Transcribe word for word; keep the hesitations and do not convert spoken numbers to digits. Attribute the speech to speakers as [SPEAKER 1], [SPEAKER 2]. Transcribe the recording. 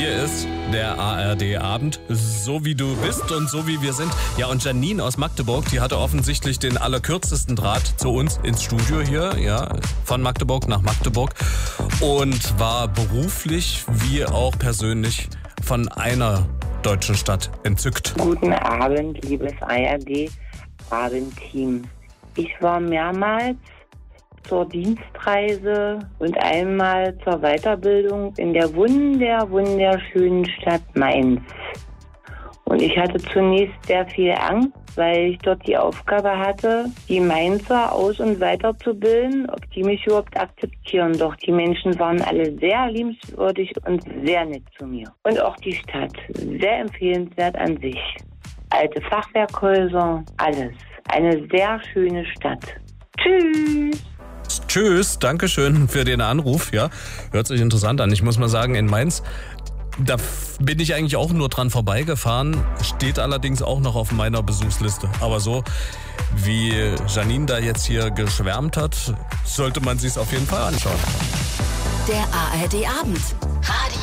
[SPEAKER 1] Hier ist der A R D-Abend, so wie du bist und so wie wir sind. Ja, und Janine aus Magdeburg, die hatte offensichtlich den allerkürzesten Draht zu uns ins Studio hier, ja, von Magdeburg nach Magdeburg und war beruflich wie auch persönlich von einer deutschen Stadt entzückt.
[SPEAKER 2] Guten Abend, liebes A R D-Abendteam. Ich war mehrmals zur Dienstreise und einmal zur Weiterbildung in der wunder, wunderschönen Stadt Mainz. Und ich hatte zunächst sehr viel Angst, weil ich dort die Aufgabe hatte, die Mainzer aus- und weiterzubilden, ob die mich überhaupt akzeptieren. Doch die Menschen waren alle sehr liebenswürdig und sehr nett zu mir. Und auch die Stadt, sehr empfehlenswert an sich. Alte Fachwerkhäuser, alles. Eine sehr schöne Stadt. Tschüss!
[SPEAKER 1] Tschüss, Dankeschön für den Anruf. Ja, hört sich interessant an. Ich muss mal sagen, in Mainz, da bin ich eigentlich auch nur dran vorbeigefahren, steht allerdings auch noch auf meiner Besuchsliste. Aber so wie Janine da jetzt hier geschwärmt hat, sollte man sich's auf jeden Fall anschauen.
[SPEAKER 3] Der A R D-Abend.